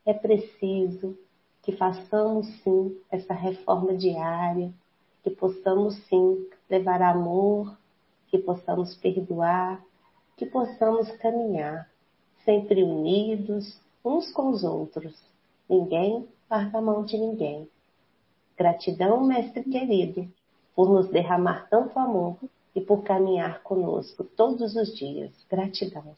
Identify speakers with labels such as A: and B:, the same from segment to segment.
A: é preciso que façamos sim essa reforma diária, que possamos sim levar amor, que possamos perdoar, que possamos caminhar sempre unidos uns com os outros. Ninguém larga a mão de ninguém. Gratidão, mestre querido, por nos derramar tanto amor e por caminhar conosco todos os dias. Gratidão.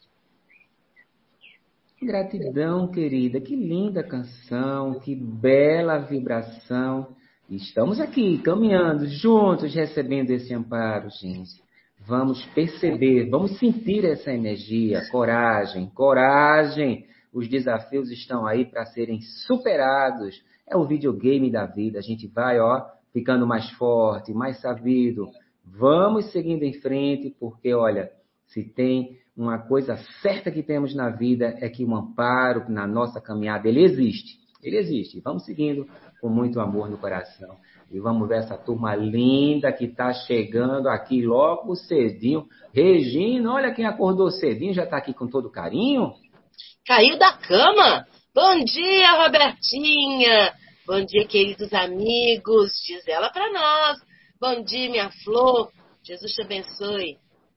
B: Gratidão, querida. Que linda canção, que bela vibração. Estamos aqui, caminhando juntos, recebendo esse amparo, gente. Vamos perceber, vamos sentir essa energia, coragem, coragem. Os desafios estão aí para serem superados. É o videogame da vida. A gente vai, ficando mais forte, mais sabido. Vamos seguindo em frente, porque, olha, se tem uma coisa certa que temos na vida é que o amparo na nossa caminhada, ele existe. Ele existe. Vamos seguindo com muito amor no coração. E vamos ver essa turma linda que está chegando aqui logo cedinho. Regina, olha quem acordou cedinho, já está aqui com todo carinho.
C: Caiu da cama? Bom dia, Robertinha. Bom dia, queridos amigos. Diz ela para nós. Bom dia, minha flor. Jesus te abençoe.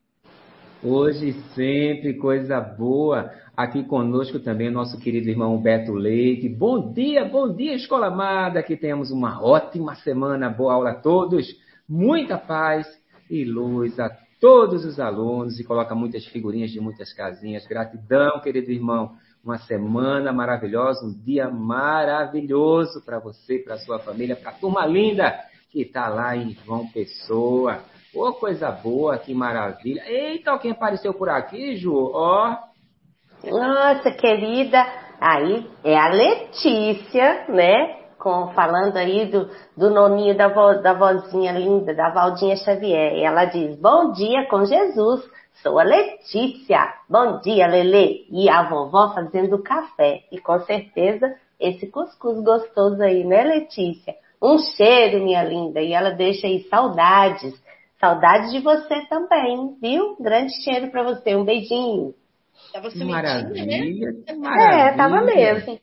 B: Hoje sempre coisa boa. Aqui conosco também o nosso querido irmão Beto Leite. Bom dia, escola amada. Que tenhamos uma ótima semana. Boa aula a todos. Muita paz e luz a todos os alunos. E coloca muitas figurinhas de muitas casinhas. Gratidão, querido irmão. Uma semana maravilhosa, um dia maravilhoso para você, para sua família, para a turma linda que está lá em João Pessoa. Ô, coisa boa, que maravilha. Eita, quem apareceu por aqui, Ju?
A: Nossa, querida, aí é a Letícia, né? Falando aí do noninho da vozinha linda, da Valdinha Xavier. E ela diz, bom dia com Jesus, sou a Letícia. Bom dia, Lelê. E a vovó fazendo café. E com certeza esse cuscuz gostoso aí, né, Letícia? Um cheiro, minha linda. E ela deixa aí saudades. Saudades de você também, viu? Grande cheiro para você. Um beijinho.
C: Tava sumidinha, né?
B: Maravilha.
A: Tava mesmo.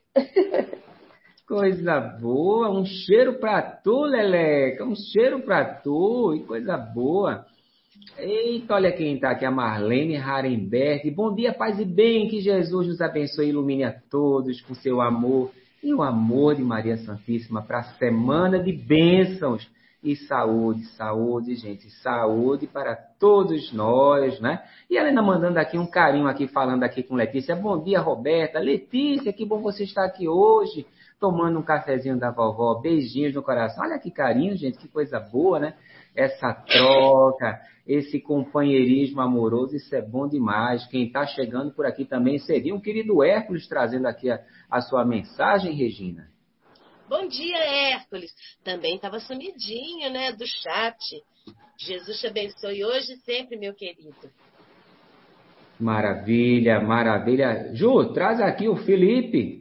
B: Coisa boa. Um cheiro para tu, Leleca. Um cheiro para tu. E coisa boa. Eita, olha quem está aqui, a Marlene Harenberg. Bom dia, paz e bem. Que Jesus nos abençoe e ilumine a todos com seu amor. E o amor de Maria Santíssima para a semana de bênçãos. E saúde, gente, saúde para todos nós, né? E ela ainda mandando aqui um carinho aqui, falando aqui com Letícia. Bom dia, Roberta. Letícia, que bom você estar aqui hoje, tomando um cafezinho da vovó. Beijinhos no coração. Olha que carinho, gente, que coisa boa, né? Essa troca, esse companheirismo amoroso, isso é bom demais. Quem está chegando por aqui também seria o querido Hércules, trazendo aqui a sua mensagem, Regina.
C: Bom dia, Hércules. Também estava sumidinho, né, do chat. Jesus te abençoe hoje e sempre, meu querido.
B: Maravilha, maravilha. Ju, traz aqui o Felipe.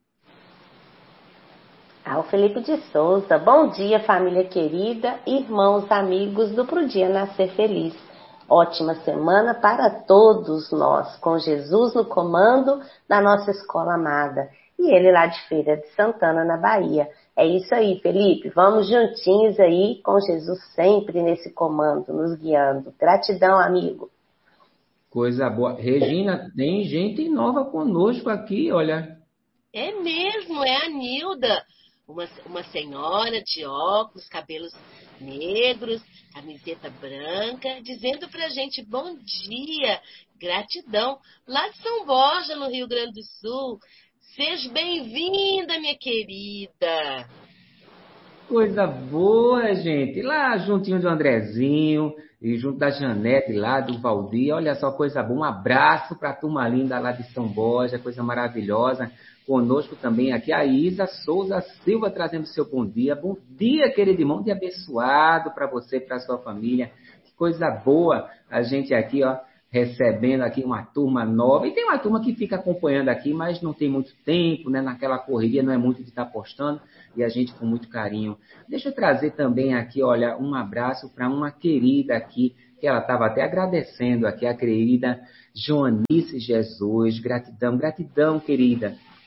A: O Felipe de Souza. Bom dia, família querida, irmãos, amigos do Pro Dia Nascer Feliz. Ótima semana para todos nós, com Jesus no comando da nossa escola amada. E ele lá de Feira de Santana, na Bahia. É isso aí, Felipe. Vamos juntinhos aí, com Jesus sempre nesse comando, nos guiando. Gratidão, amigo.
B: Coisa boa. Regina, tem gente nova conosco aqui, olha.
C: É mesmo, é a Nilda. Uma senhora de óculos, cabelos negros, camiseta branca, dizendo pra gente bom dia, gratidão. Lá de São Borja, no Rio Grande do Sul. Seja bem-vinda, minha querida.
B: Coisa boa, gente. Lá juntinho do Andrezinho e junto da Janete lá, do Valdir. Olha só, coisa boa. Um abraço para a turma linda lá de São Borja, coisa maravilhosa. Conosco também aqui a Isa Souza Silva trazendo seu bom dia. Bom dia, querido irmão, dia abençoado para você, para sua família. Que coisa boa a gente aqui, recebendo aqui uma turma nova. E tem uma turma que fica acompanhando aqui, mas não tem muito tempo, né? Naquela correria, não é muito de estar postando. E a gente com muito carinho. Deixa eu trazer também aqui, olha, um abraço para uma querida aqui, que ela estava até agradecendo aqui, a querida Joanice Jesus. Gratidão, gratidão, querida.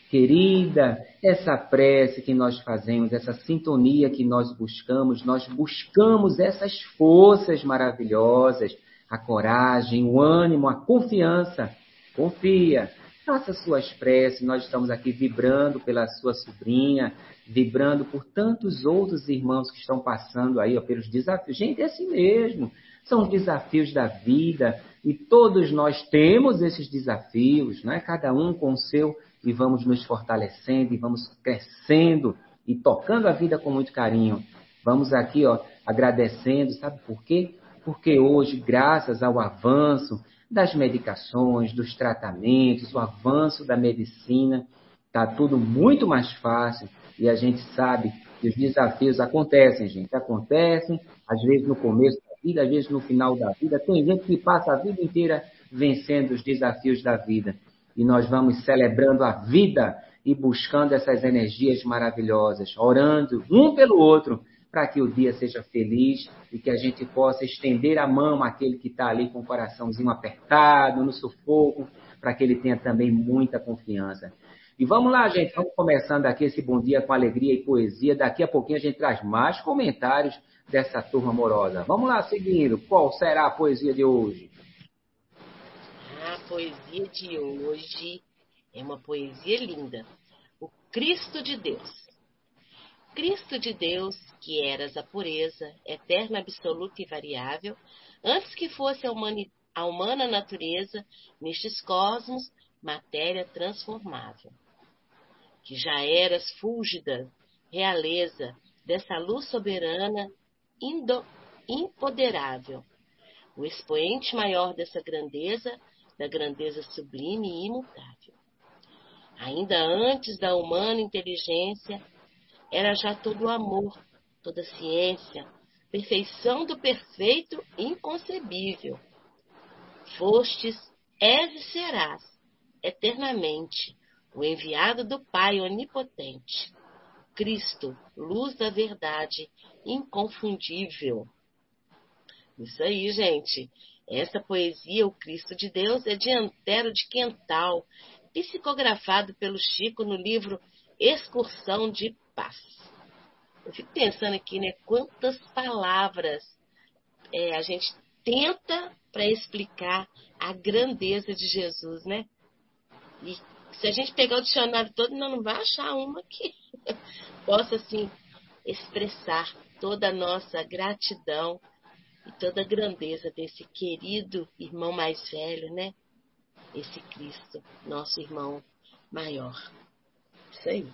B: querida, essa prece que nós fazemos, essa sintonia que nós buscamos essas forças maravilhosas, a coragem, o ânimo, a confiança. Confia, faça suas preces, nós estamos aqui vibrando pela sua sobrinha, vibrando por tantos outros irmãos que estão passando aí, ó, pelos desafios. Gente, é assim mesmo, são os desafios da vida, e todos nós temos esses desafios, né? Cada um com o seu, e vamos nos fortalecendo, e vamos crescendo, e tocando a vida com muito carinho. Vamos aqui, ó, agradecendo, sabe por quê? Porque hoje, graças ao avanço das medicações, dos tratamentos, o avanço da medicina, está tudo muito mais fácil, e a gente sabe que os desafios acontecem, gente, acontecem, às vezes no começo da vida, às vezes no final da vida. Tem gente que passa a vida inteira vencendo os desafios da vida. E nós vamos celebrando a vida e buscando essas energias maravilhosas, orando um pelo outro, para que o dia seja feliz e que a gente possa estender a mão àquele que está ali com o coraçãozinho apertado, no sufoco, para que ele tenha também muita confiança. E vamos lá, gente, vamos começando aqui esse Bom Dia com alegria e poesia. Daqui a pouquinho a gente traz mais comentários dessa turma amorosa. Vamos lá, seguindo. Qual será a poesia de hoje?
C: A poesia de hoje é uma poesia linda. O Cristo de Deus. Cristo de Deus, que eras a pureza, eterna, absoluta e variável, antes que fosse a humana natureza, nestes cosmos, matéria transformável. Que já eras fúlgida realeza dessa luz soberana, impoderável, o expoente maior dessa grandeza, da grandeza sublime e imutável. Ainda antes da humana inteligência, era já todo o amor, toda a ciência, perfeição do perfeito inconcebível. Fostes, és e serás, eternamente, o enviado do Pai onipotente. Cristo, luz da verdade, inconfundível. Isso aí, gente. Essa poesia, O Cristo de Deus, é de Antero de Quental, psicografado pelo Chico no livro Excursão de Paz. Eu fico pensando aqui, né? Quantas palavras a gente tenta para explicar a grandeza de Jesus, né? E se a gente pegar o dicionário todo, não vai achar uma que possa, assim, expressar toda a nossa gratidão e toda a grandeza desse querido irmão mais velho, né? Esse Cristo, nosso irmão maior. Isso aí.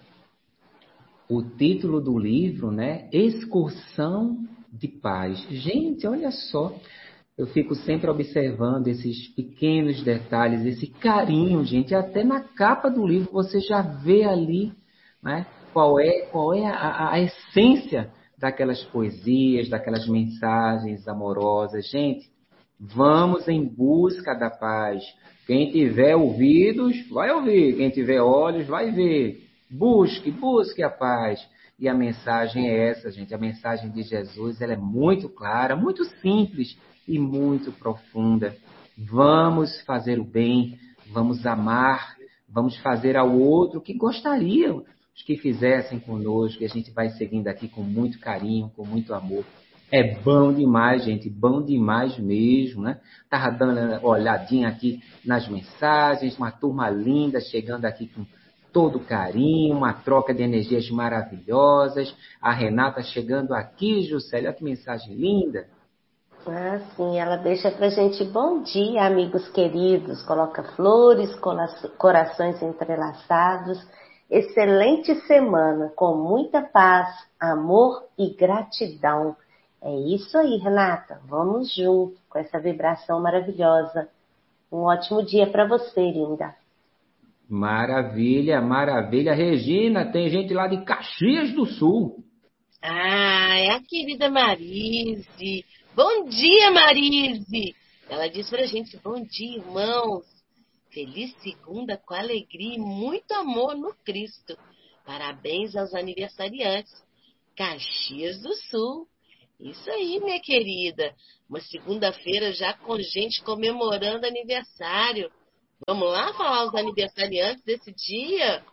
B: O título do livro, né? Excursão de Paz. Gente, olha só. Eu fico sempre observando esses pequenos detalhes, esse carinho, gente. Até na capa do livro você já vê ali, né? Qual é a essência daquelas poesias, daquelas mensagens amorosas. Gente, vamos em busca da paz. Quem tiver ouvidos, vai ouvir. Quem tiver olhos, vai ver. Busque a paz. E a mensagem é essa, gente. A mensagem de Jesus, ela é muito clara, muito simples e muito profunda. Vamos fazer o bem, vamos amar, vamos fazer ao outro o que gostariam que fizessem conosco. E a gente vai seguindo aqui com muito carinho, com muito amor. É bom demais, gente, bom demais mesmo, né? Tava dando uma olhadinha aqui nas mensagens, uma turma linda chegando aqui com todo carinho, uma troca de energias maravilhosas. A Renata chegando aqui, Juscelia, olha que mensagem linda.
A: Ah, sim, ela deixa pra gente bom dia, amigos queridos, coloca flores, corações entrelaçados, excelente semana, com muita paz, amor e gratidão. É isso aí, Renata, vamos junto com essa vibração maravilhosa. Um ótimo dia para você, linda.
B: Maravilha, maravilha. Regina, tem gente lá de Caxias do Sul.
C: Ah, é a querida Marise. Bom dia, Marise! Ela diz pra gente, bom dia, irmãos. Feliz segunda com alegria e muito amor no Cristo. Parabéns aos aniversariantes. Caxias do Sul. Isso aí, minha querida. Uma segunda-feira já com gente comemorando aniversário. Vamos lá falar os aniversariantes desse dia?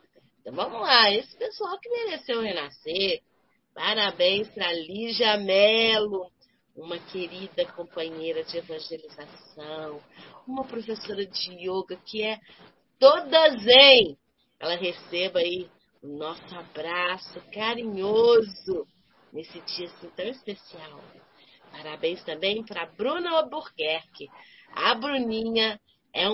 C: Então vamos lá, esse pessoal que mereceu renascer. Parabéns para Lígia Mello, uma querida companheira de evangelização, uma professora de yoga que é toda zen. Ela receba aí o nosso abraço carinhoso nesse dia assim tão especial. Parabéns também para Bruna Albuquerque. A Bruninha é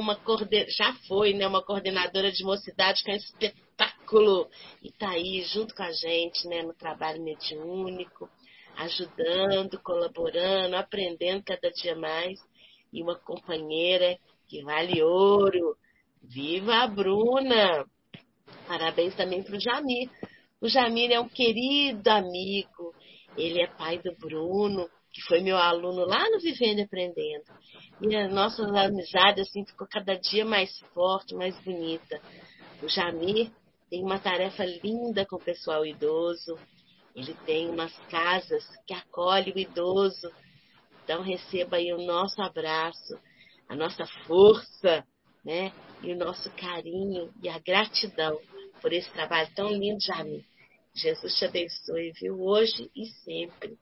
C: já foi, né, uma coordenadora de mocidade com espetáculo e está aí junto com a gente, né, no trabalho mediúnico, ajudando, colaborando, aprendendo cada dia mais, e uma companheira que vale ouro. Viva a Bruna! Parabéns também para o Jamir. O Jamir é um querido amigo, ele é pai do Bruno, que foi meu aluno lá no Vivendo e Aprendendo. E a nossa amizade assim, ficou cada dia mais forte, mais bonita. O Jamir tem uma tarefa linda com o pessoal idoso. Ele tem umas casas que acolhem o idoso. Então receba aí o nosso abraço, a nossa força, né? E o nosso carinho e a gratidão por esse trabalho tão lindo, Jamir. Jesus te abençoe, viu? Hoje e sempre.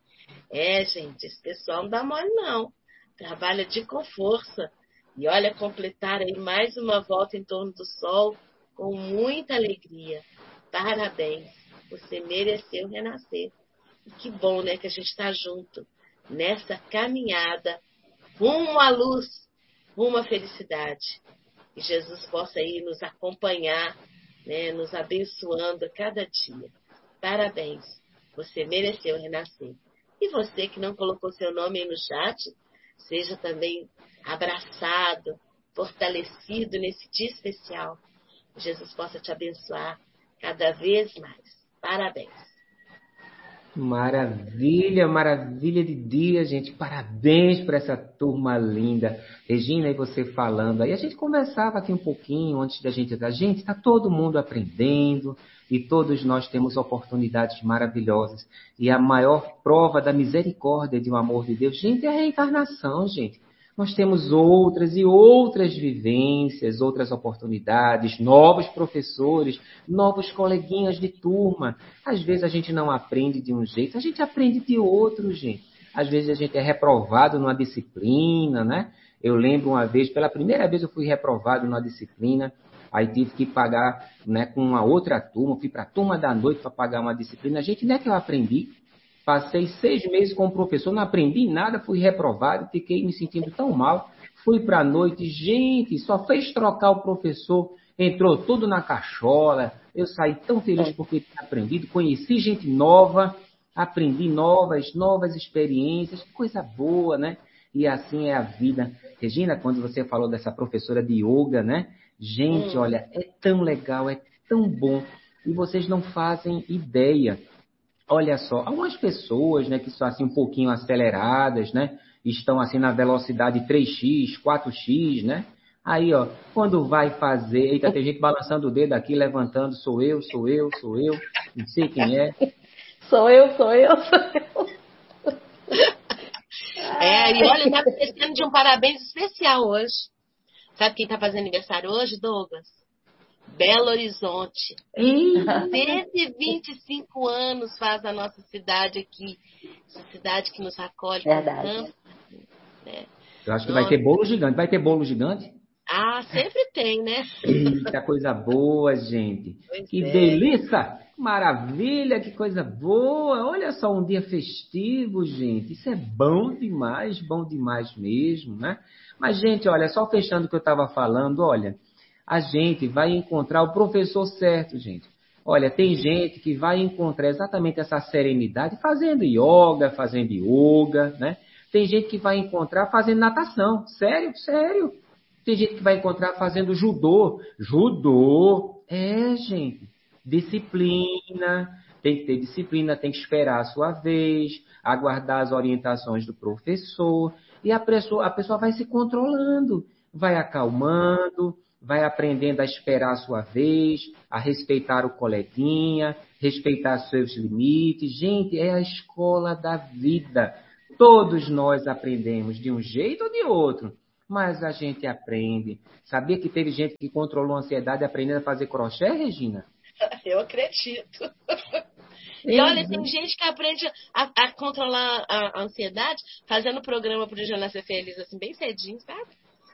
C: Gente, esse pessoal não dá mole, não. Trabalha com força. E olha, completar aí mais uma volta em torno do sol com muita alegria. Parabéns. Você mereceu renascer. E que bom, né, que a gente está junto nessa caminhada rumo à luz, rumo à felicidade. Que Jesus possa aí nos acompanhar, né, nos abençoando a cada dia. Parabéns. Você mereceu renascer. E você que não colocou seu nome aí no chat, seja também abraçado, fortalecido nesse dia especial. Que Jesus possa te abençoar cada vez mais. Parabéns.
B: Maravilha, maravilha de dia, gente. Parabéns para essa turma linda. Regina, e você falando. Aí a gente conversava aqui um pouquinho antes da gente entrar. Gente, está todo mundo aprendendo e todos nós temos oportunidades maravilhosas. E a maior prova da misericórdia de um amor de Deus, gente, é a reencarnação, gente. Nós temos outras e outras vivências, outras oportunidades, novos professores, novos coleguinhas de turma. Às vezes a gente não aprende de um jeito, a gente aprende de outro, gente. Às vezes a gente é reprovado numa disciplina, né? Eu lembro uma vez, pela primeira vez eu fui reprovado numa disciplina, aí tive que pagar, né, com uma outra turma, fui para a turma da noite para pagar uma disciplina. Gente, não é que eu aprendi? Passei 6 meses com o professor, não aprendi nada, fui reprovado, fiquei me sentindo tão mal. Fui para a noite, gente, só fez trocar o professor, entrou tudo na cachola. Eu saí tão feliz porque tinha aprendido, conheci gente nova, aprendi novas experiências, que coisa boa, né? E assim é a vida. Regina, quando você falou dessa professora de yoga, né? Gente, olha, é tão legal, é tão bom. E vocês não fazem ideia. Olha só, algumas pessoas, né, que são assim um pouquinho aceleradas, né, estão assim na velocidade 3x, 4x, né? Aí, ó, quando vai fazer, eita, tem gente balançando o dedo aqui, levantando, sou eu, não sei quem é.
A: Sou eu.
C: E olha, tá precisando de um parabéns especial hoje. Sabe quem tá fazendo aniversário hoje, Douglas? Belo Horizonte. 125 anos faz a nossa cidade aqui. Essa cidade que nos acolhe.
A: Verdade.
C: Tanto, né?
B: Eu acho que vai ter bolo gigante. Vai ter bolo gigante?
C: Ah, sempre tem, né?
B: Eita, coisa boa, gente.
C: Pois
B: que
C: é.
B: delícia! Maravilha, que coisa boa. Olha só, um dia festivo, gente. Isso é bom demais mesmo, né? Mas, gente, olha, só fechando o que eu estava falando, olha, a gente vai encontrar o professor certo, gente. Olha, tem gente que vai encontrar exatamente essa serenidade fazendo yoga, né? Tem gente que vai encontrar fazendo natação. Sério. Tem gente que vai encontrar fazendo judô. Gente. Disciplina. Tem que ter disciplina, tem que esperar a sua vez, aguardar as orientações do professor. E a pessoa vai se controlando, vai acalmando, vai aprendendo a esperar a sua vez, a respeitar o coleguinha, respeitar seus limites. Gente, é a escola da vida. Todos nós aprendemos de um jeito ou de outro, mas a gente aprende. Sabia que teve gente que controlou a ansiedade aprendendo a fazer crochê, Regina?
C: Eu acredito. E olha, tem gente que aprende a controlar a ansiedade fazendo programa pro Dia Nascer Feliz, assim, bem cedinho, sabe?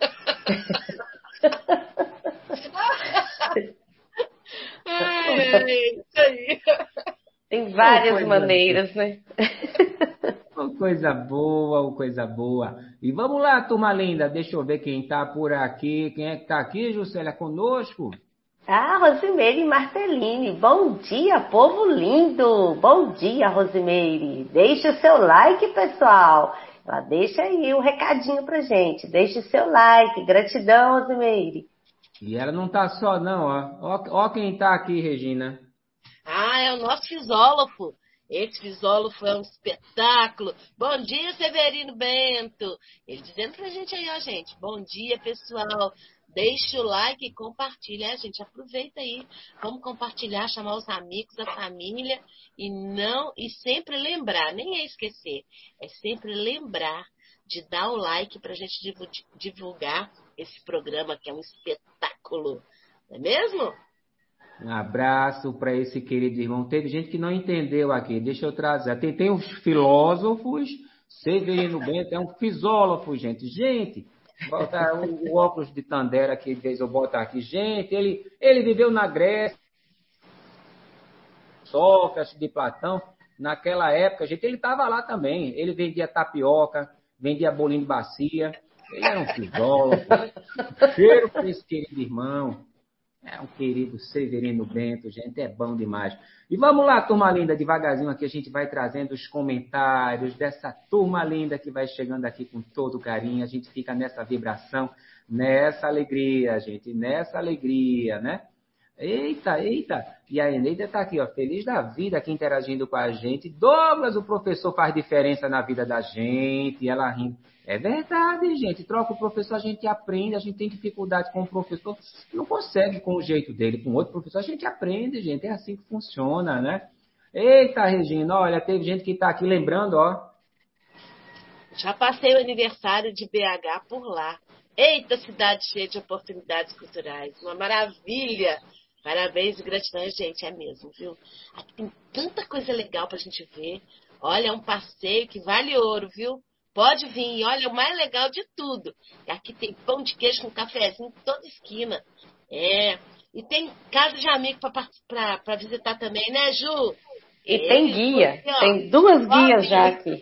C: Ai, isso aí.
A: Tem várias
B: Coisa boa.
A: maneiras, né?
B: Coisa boa, coisa boa. E vamos lá, turma linda. Deixa eu ver quem tá por aqui. Quem é que tá aqui, Juscelia, conosco?
A: Ah, Rosimeire Martellini, bom dia, povo lindo! Bom dia, Rosimeire! Deixe o seu like, pessoal! Ela deixa aí o recadinho pra gente. Deixe o seu like. Gratidão, Rosimeire.
B: E ela não tá só, não, ó quem tá aqui, Regina.
C: Ah, é o nosso fisólogo. Esse fisólogo é um espetáculo. Bom dia, Severino Bento. Ele dizendo pra gente aí, ó, gente. Bom dia, pessoal. Deixa o like e compartilha, gente. Aproveita aí. Vamos compartilhar, chamar os amigos, a família e sempre lembrar, nem é esquecer, é sempre lembrar de dar o like pra gente divulgar esse programa que é um espetáculo. Não é mesmo?
B: Um abraço para esse querido irmão. Teve gente que não entendeu aqui. Deixa eu trazer. Tem os filósofos. Severino Bento é um fisólogo, gente. Gente, bota o óculos de Tandera que de vez eu boto aqui. Gente, ele viveu na Grécia, Sócrates, de Platão. Naquela época, gente, ele estava lá também. Ele vendia tapioca, vendia bolinho de bacia. Ele era um filósofo. Cheiro para esse querido irmão. É um querido Severino Bento, gente, é bom demais. E vamos lá, turma linda, devagarzinho aqui a gente vai trazendo os comentários dessa turma linda que vai chegando aqui com todo carinho. A gente fica nessa vibração, nessa alegria, gente, nessa alegria, né? Eita, eita! E a Eneida está aqui, ó, feliz da vida aqui interagindo com a gente. Douglas, o professor faz diferença na vida da gente. E ela rindo. É verdade, gente. Troca o professor, a gente aprende. A gente tem dificuldade com o professor, não consegue com o jeito dele. Com outro professor, a gente aprende, gente. É assim que funciona, né? Eita, Regina, olha, teve gente que está aqui lembrando, ó.
C: Já passei o aniversário de BH por lá. Eita, cidade cheia de oportunidades culturais. Uma maravilha. Parabéns e gratidão, gente, é mesmo, viu? Aqui tem tanta coisa legal pra gente ver. Olha, é um passeio que vale ouro, viu? Pode vir. E olha, o mais legal de tudo. Aqui tem pão de queijo com cafezinho em toda esquina. É. E tem casa de amigo pra visitar também, né, Ju?
A: E tem guia.
C: Aqui, ó,
A: Tem duas guias já aqui.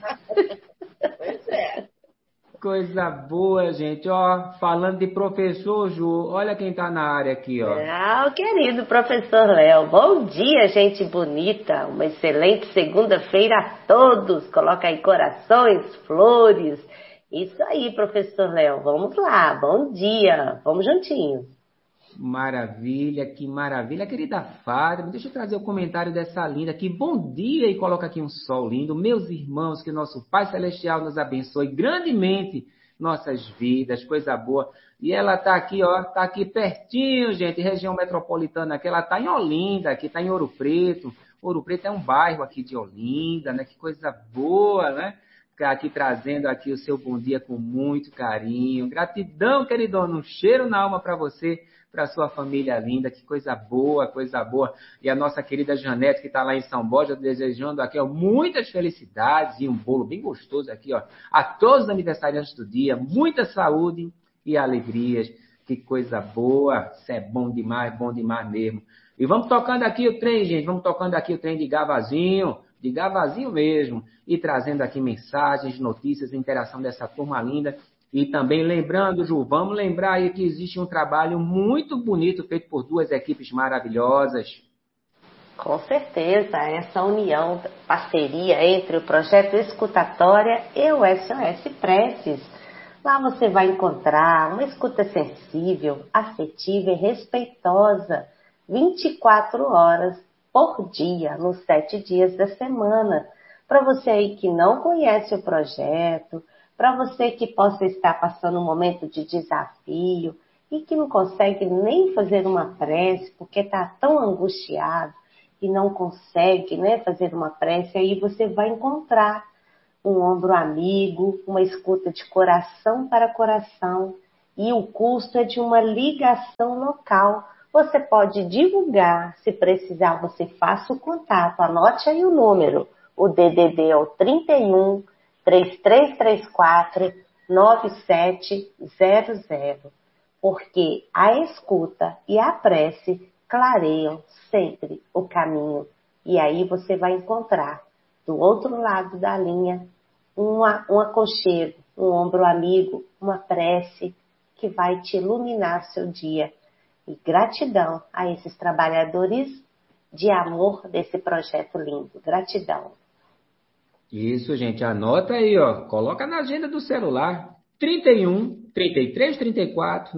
C: Pois é.
B: Coisa boa, gente. Ó, falando de professor, Ju, olha quem está na área aqui, ó.
A: Ah, o querido professor Léo. Bom dia, gente bonita. Uma excelente segunda-feira a todos. Coloca aí corações, flores. Isso aí, professor Léo. Vamos lá. Bom dia. Vamos juntinhos.
B: Maravilha, que maravilha. Querida Fátima, deixa eu trazer o comentário dessa linda aqui. Bom dia, e coloca aqui um sol lindo. Meus irmãos, que nosso Pai Celestial nos abençoe grandemente nossas vidas, coisa boa. E ela tá aqui, ó, tá aqui pertinho, gente, região metropolitana aqui. Ela tá em Olinda, aqui tá em Ouro Preto. Ouro Preto é um bairro aqui de Olinda, né? Que coisa boa, né? Ficar aqui trazendo aqui o seu bom dia com muito carinho. Gratidão, queridona, um cheiro na alma para você, para sua família linda, que coisa boa, coisa boa. E a nossa querida Janete, que está lá em São Borja, desejando aqui, ó, muitas felicidades e um bolo bem gostoso aqui, ó, a todos os aniversariantes do dia, muita saúde e alegrias. Que coisa boa, isso é bom demais mesmo. E vamos tocando aqui o trem, gente, vamos tocando aqui o trem de Gavazinho mesmo, e trazendo aqui mensagens, notícias, interação dessa turma linda. E também lembrando, Ju, vamos lembrar aí que existe um trabalho muito bonito feito por duas equipes maravilhosas.
A: Com certeza, essa união, parceria entre o Projeto Escutatória e o SOS Preces. Lá você vai encontrar uma escuta sensível, afetiva e respeitosa, 24 horas por dia, nos 7 dias da semana. Para você aí que não conhece o projeto, para você que possa estar passando um momento de desafio e que não consegue nem fazer uma prece porque está tão angustiado e não consegue, né, fazer uma prece, aí você vai encontrar um ombro amigo, uma escuta de coração para coração, e o custo é de uma ligação local. Você pode divulgar, se precisar, você faça o contato, anote aí o número. O DDD é o 31 3334 9700, porque a escuta e a prece clareiam sempre o caminho. E aí você vai encontrar, do outro lado da linha, um aconchego, um ombro amigo, uma prece que vai te iluminar seu dia. E gratidão a esses trabalhadores de amor desse projeto lindo. Gratidão.
B: Isso, gente, anota aí, ó. Coloca na agenda do celular. 31 33 34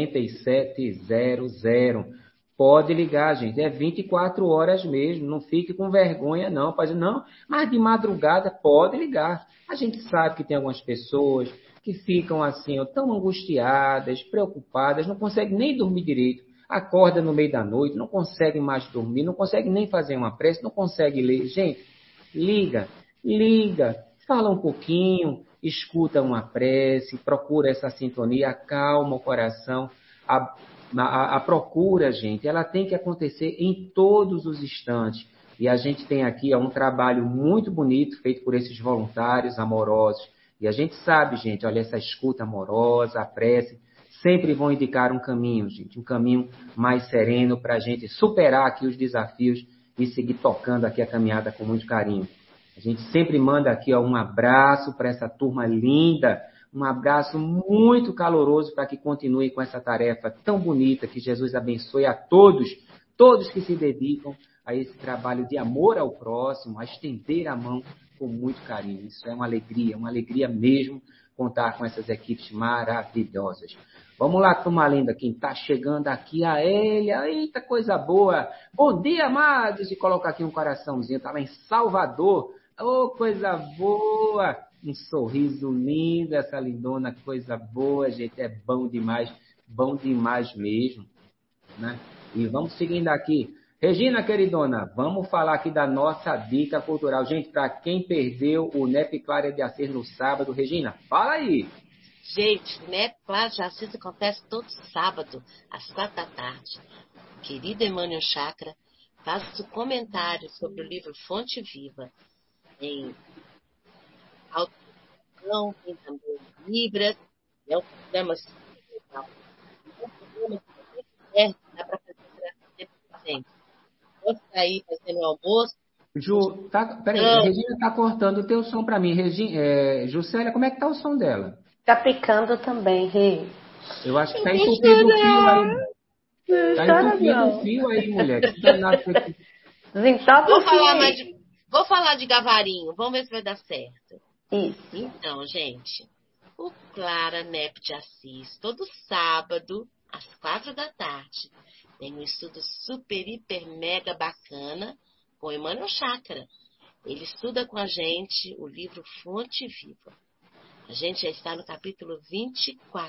B: 9700. Pode ligar, gente. É 24 horas mesmo. Não fique com vergonha, não. Pode não, mas de madrugada pode ligar. A gente sabe que tem algumas pessoas que ficam assim, ó, tão angustiadas, preocupadas, não conseguem nem dormir direito. Acorda no meio da noite, não conseguem mais dormir, não conseguem nem fazer uma prece, não conseguem ler. Gente, liga. Liga, fala um pouquinho, escuta uma prece, procura essa sintonia, acalma o coração. A procura, gente, ela tem que acontecer em todos os instantes. E a gente tem aqui um trabalho muito bonito feito por esses voluntários amorosos. E a gente sabe, gente, olha, essa escuta amorosa, a prece, sempre vão indicar um caminho, gente, um caminho mais sereno para a gente superar aqui os desafios e seguir tocando aqui a caminhada com muito carinho. A gente sempre manda aqui ó, um abraço para essa turma linda, um abraço muito caloroso para que continue com essa tarefa tão bonita. Que Jesus abençoe a todos, todos que se dedicam a esse trabalho de amor ao próximo, a estender a mão com muito carinho. Isso é uma alegria mesmo contar com essas equipes maravilhosas. Vamos lá, turma linda, quem está chegando aqui, a Elia, eita, coisa boa. Bom dia, amados, e coloca aqui um coraçãozinho, está lá em Salvador. Oh, coisa boa! Um sorriso lindo, essa lindona, coisa boa, gente, é bom demais mesmo, né? E vamos seguindo aqui. Regina, queridona, vamos falar aqui da nossa dica cultural. Gente, para quem perdeu o NEP Clara de Assis no sábado, Regina, fala aí.
C: Gente, o NEP Clara de Assis acontece todo sábado, às 4 da tarde. Querido Emmanuel Chakra faz o comentário sobre o livro Fonte Viva em audição, tem também Libras, é um programa super legal. É um programa que certo, dá para fazer sempre. Posso sair fazendo o almoço?
B: Ju, peraí, Regina tá cortando o teu som para mim. Juscelia, como é que tá o som dela?
A: Tá picando também, Rê.
B: Eu acho que tá entupido o fio aí. Tá entupido o
A: Não.
B: fio aí, mulher. Que danado foi que...
A: Desentope o fio.
C: Vou falar de Gavarinho, vamos ver se vai dar certo.
A: Isso.
C: Então, gente, o Clara NEP de Assis, todo sábado, às 4 da tarde, tem um estudo super, hiper, mega bacana com Emmanuel Chakra. Ele estuda com a gente o livro Fonte Viva. A gente já está no capítulo 24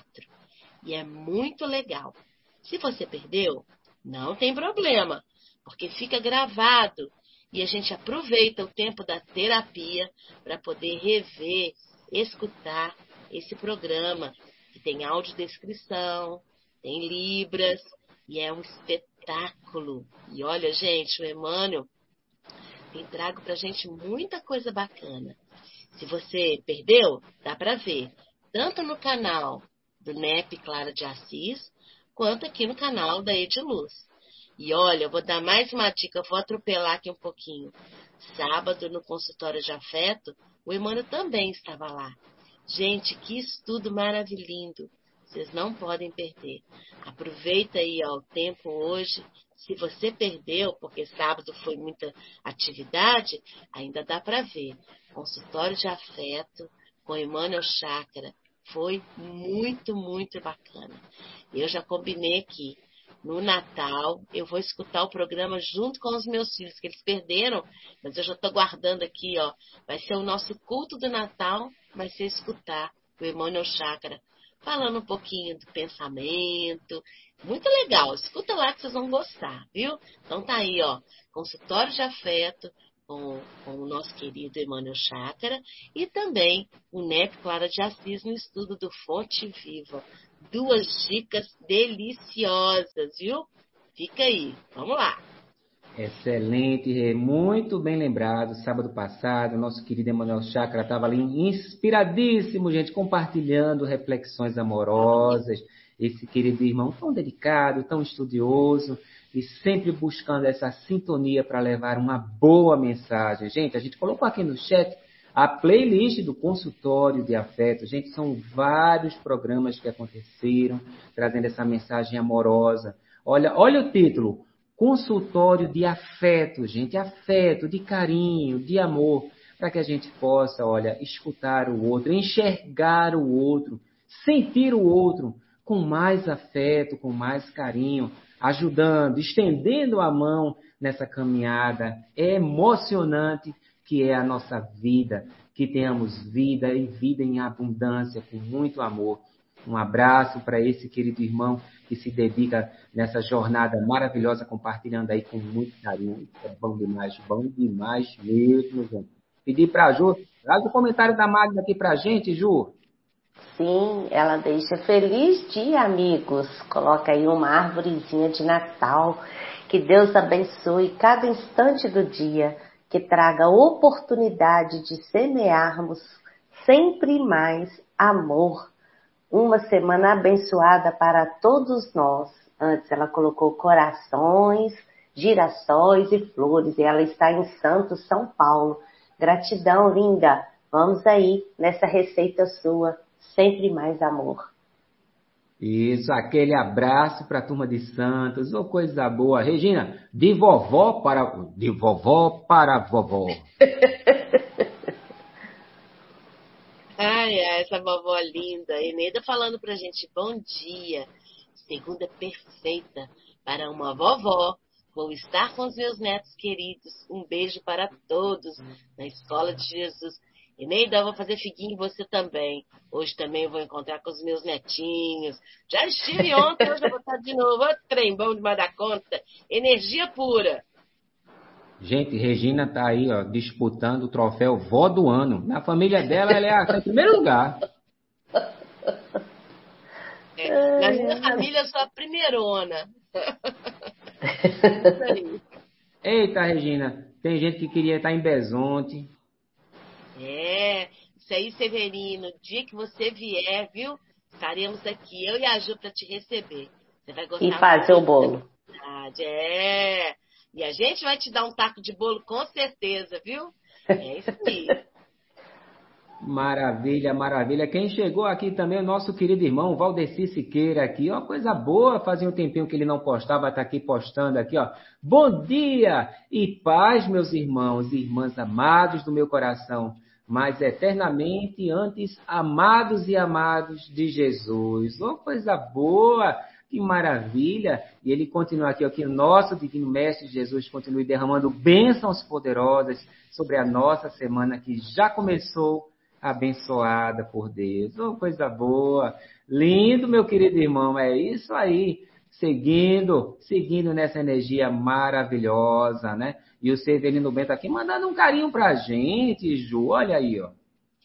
C: e é muito legal. Se você perdeu, não tem problema, porque fica gravado e a gente aproveita o tempo da terapia para poder rever, escutar esse programa, que tem audiodescrição, tem libras, e é um espetáculo. E olha, gente, o Emmanuel tem trago para a gente muita coisa bacana. Se você perdeu, dá para ver, tanto no canal do NEP Clara de Assis, quanto aqui no canal da Ediluz. E olha, eu vou dar mais uma dica, eu vou atropelar aqui um pouquinho. Sábado, no consultório de afeto, o Emmanuel também estava lá. Gente, que estudo maravilhoso. Vocês não podem perder. Aproveita aí ó, o tempo hoje. Se você perdeu, porque sábado foi muita atividade, ainda dá para ver. Consultório de afeto com Emmanuel Chakra. Foi muito, muito bacana. Eu já combinei aqui. No Natal, eu vou escutar o programa junto com os meus filhos, que eles perderam, mas eu já estou guardando aqui, ó. Vai ser o nosso culto do Natal, vai ser escutar o Emmanuel Chakra, falando um pouquinho do pensamento. Muito legal, escuta lá que vocês vão gostar, viu? Então tá aí, ó, consultório de afeto com o nosso querido Emmanuel Chakra e também o NEP Clara de Assis no estudo do Fonte Viva. 2 dicas deliciosas, viu? Fica aí, vamos lá.
B: Excelente, Rê. Muito bem lembrado. Sábado passado, nosso querido Emanuel Chakra estava ali inspiradíssimo, gente, compartilhando reflexões amorosas. Esse querido irmão tão dedicado, tão estudioso e sempre buscando essa sintonia para levar uma boa mensagem. Gente, a gente colocou aqui no chat a playlist do consultório de afeto. Gente, são vários programas que aconteceram trazendo essa mensagem amorosa. Olha o título. Consultório de afeto, gente, afeto, de carinho, de amor, para que a gente possa, escutar o outro, enxergar o outro, sentir o outro com mais afeto, com mais carinho, ajudando, estendendo a mão nessa caminhada emocionante que é a nossa vida, que tenhamos vida e vida em abundância, com muito amor. Um abraço para esse querido irmão que se dedica nessa jornada maravilhosa, compartilhando aí com muito carinho. É bom demais mesmo, gente. Pedir para a Ju, traz o comentário da Magda aqui para a gente, Ju.
A: Sim, ela deixa feliz dia, amigos. Coloca aí uma árvorezinha de Natal. Que Deus abençoe cada instante do dia, que traga oportunidade de semearmos sempre mais amor. Uma semana abençoada para todos nós. Antes ela colocou corações, girassóis e flores. E ela está em Santos, São Paulo. Gratidão, linda. Vamos aí nessa receita sua. Sempre mais amor.
B: Isso, aquele abraço para a turma de Santos. Ô, coisa boa. Regina, de vovó para vovó.
C: Ai, essa vovó linda. Eneida falando pra gente, bom dia. Segunda perfeita para uma vovó. Vou estar com os meus netos queridos. Um beijo para todos na Escola de Jesus. Eneida, eu vou fazer figuinha em você também. Hoje também eu vou encontrar com os meus netinhos. Já estive ontem, hoje eu vou estar de novo. Outro trem bom demais da conta. Energia pura.
B: Gente, Regina tá aí, disputando o troféu Vó do Ano. Na família dela, ela tá em primeiro lugar.
C: Na minha família, eu sou a primeirona.
B: Eita, Regina, tem gente que queria estar em Besonte.
C: Isso aí, Severino. O dia que você vier, viu? Estaremos aqui, eu e a Ju, para te receber. Você vai gostar.
A: E fazer o bolo.
C: E a gente vai te dar um taco de bolo com certeza, viu? É isso aí.
B: Maravilha, maravilha. Quem chegou aqui também é o nosso querido irmão Valdeci Siqueira aqui. Ó, coisa boa, fazia um tempinho que ele não postava, tá aqui postando aqui, ó. Bom dia e paz, meus irmãos e irmãs amados do meu coração, mas eternamente antes amados e amados de Jesus. Ó, coisa boa. Que maravilha! E ele continua aqui, ó, que o nosso Divino Mestre Jesus continue derramando bênçãos poderosas sobre a nossa semana que já começou, abençoada por Deus. Oh, coisa boa! Lindo, meu querido irmão, é isso aí. Seguindo nessa energia maravilhosa, né? E o Severino Bento aqui mandando um carinho pra gente, Ju, olha aí, ó.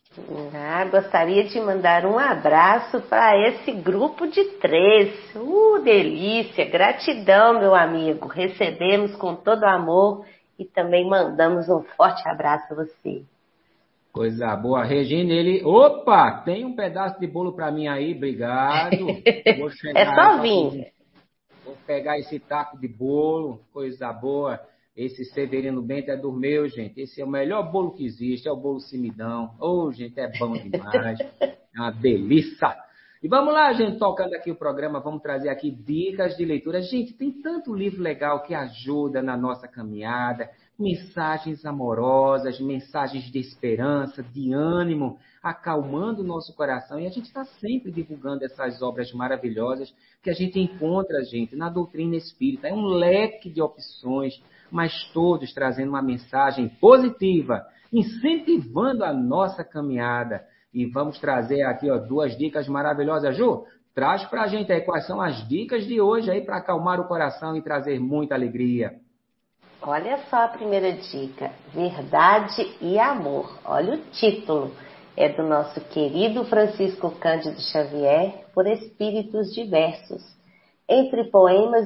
A: Gostaria de mandar um abraço para esse grupo de 3. Delícia! Gratidão, meu amigo. Recebemos com todo amor e também mandamos um forte abraço a você.
B: Coisa boa. Regina, Opa! Tem um pedaço de bolo para mim aí, obrigado. Vou chegar
A: é só vir.
B: Vou pegar esse taco de bolo, coisa boa. Esse Severino Bento é do meu, gente. Esse é o melhor bolo que existe, é o bolo Simidão. Gente, é bom demais. É uma delícia. E vamos lá, gente, tocando aqui o programa, vamos trazer aqui dicas de leitura. Gente, tem tanto livro legal que ajuda na nossa caminhada, mensagens amorosas, mensagens de esperança, de ânimo, acalmando o nosso coração. E a gente está sempre divulgando essas obras maravilhosas que a gente encontra, gente, na doutrina espírita. É um leque de opções, mas todos trazendo uma mensagem positiva, incentivando a nossa caminhada. E vamos trazer aqui, ó, 2 dicas maravilhosas. Ju, traz pra gente aí quais são as dicas de hoje aí para acalmar o coração e trazer muita alegria.
A: Olha só a primeira dica, verdade e amor. Olha o título, é do nosso querido Francisco Cândido Xavier, por Espíritos Diversos. Entre poemas